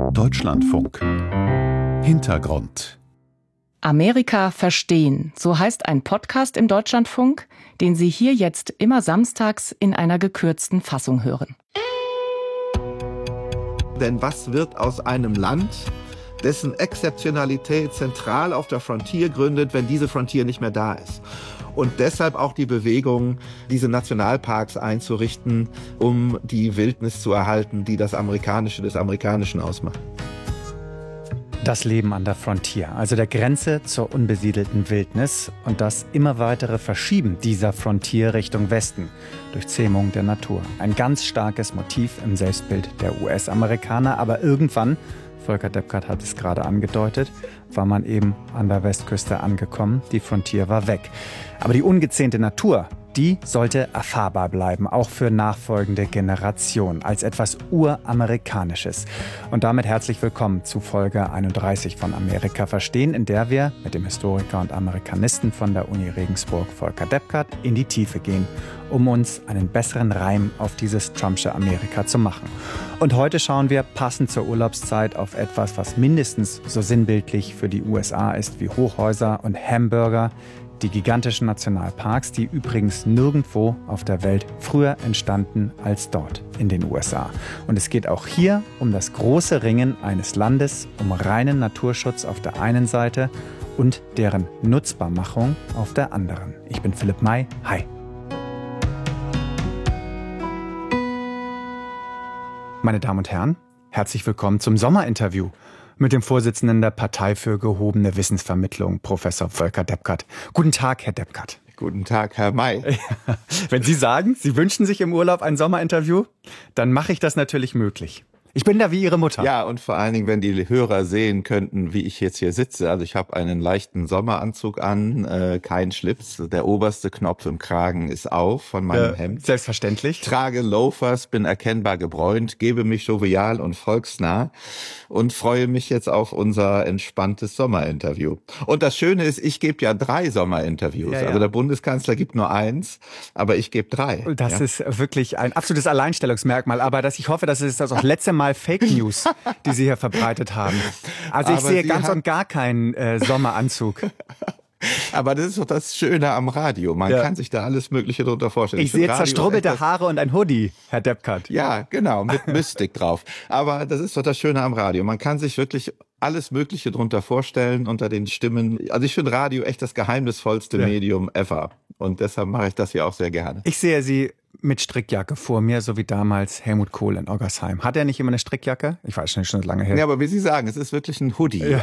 Deutschlandfunk. Hintergrund. Amerika verstehen, so heißt ein Podcast im Deutschlandfunk, den Sie hier jetzt immer samstags in einer gekürzten Fassung hören. Denn was wird aus einem Land, dessen Exzeptionalität zentral auf der Frontier gründet, wenn diese Frontier nicht mehr da ist? Und deshalb auch die Bewegung, diese Nationalparks einzurichten, um die Wildnis zu erhalten, die das Amerikanische des Amerikanischen ausmacht. Das Leben an der Frontier, also der Grenze zur unbesiedelten Wildnis und das immer weitere Verschieben dieser Frontier Richtung Westen durch Zähmung der Natur. Ein ganz starkes Motiv im Selbstbild der US-Amerikaner, aber irgendwann, Volker Deppkart hat es gerade angedeutet, war man eben an der Westküste angekommen, die Frontier war weg. Aber die ungezähmte Natur, die sollte erfahrbar bleiben, auch für nachfolgende Generationen, als etwas Uramerikanisches. Und damit herzlich willkommen zu Folge 31 von Amerika verstehen, in der wir mit dem Historiker und Amerikanisten von der Uni Regensburg, Volker Deppkart, in die Tiefe gehen, um uns einen besseren Reim auf dieses Trumpsche Amerika zu machen. Und heute schauen wir passend zur Urlaubszeit auf etwas, was mindestens so sinnbildlich für die USA ist wie Hochhäuser und Hamburger, die gigantischen Nationalparks, die übrigens nirgendwo auf der Welt früher entstanden als dort in den USA. Und es geht auch hier um das große Ringen eines Landes, um reinen Naturschutz auf der einen Seite und deren Nutzbarmachung auf der anderen. Ich bin Philipp May. Hi. Meine Damen und Herren, herzlich willkommen zum Sommerinterview mit dem Vorsitzenden der Partei für gehobene Wissensvermittlung, Professor Volker Deppkart. Guten Tag, Herr Deppkart. Guten Tag, Herr May. Wenn Sie sagen, Sie wünschen sich im Urlaub ein Sommerinterview, dann mache ich das natürlich möglich. Ich bin da wie Ihre Mutter. Ja, und vor allen Dingen, wenn die Hörer sehen könnten, wie ich jetzt hier sitze. Also ich habe einen leichten Sommeranzug an, kein Schlips. Der oberste Knopf im Kragen ist auf von meinem Hemd. Selbstverständlich. Trage Loafers, bin erkennbar gebräunt, gebe mich jovial und volksnah und freue mich jetzt auf unser entspanntes Sommerinterview. Und das Schöne ist, ich gebe ja 3 Sommerinterviews. Ja. Also der Bundeskanzler gibt nur 1, aber ich gebe 3. Das ist wirklich ein absolutes Alleinstellungsmerkmal. Aber ich hoffe, das ist das auch letzte Mal Fake News, die Sie hier verbreitet haben. Also ich sehe ganz und gar keinen Sommeranzug. Aber das ist doch das Schöne am Radio. Man kann sich da alles Mögliche drunter vorstellen. Ich sehe zerstrubbelte Haare und ein Hoodie, Herr Deppkart. Ja, genau, mit Mystik drauf. Aber das ist doch das Schöne am Radio. Man kann sich wirklich alles Mögliche drunter vorstellen unter den Stimmen. Also ich finde Radio echt das geheimnisvollste Medium ever. Und deshalb mache ich das hier auch sehr gerne. Ich sehe Sie mit Strickjacke vor mir, so wie damals Helmut Kohl in Oggersheim. Hat er nicht immer eine Strickjacke? Ich weiß schon lange her. Ja, aber wie Sie sagen, es ist wirklich ein Hoodie. Ja.